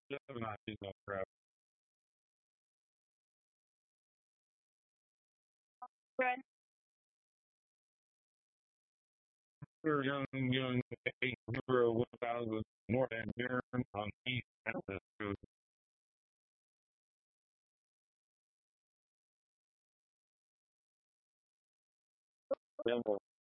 Gemini is no crap. Right. We're young, 801,000 North and Durham on East Memphis Road. Simple.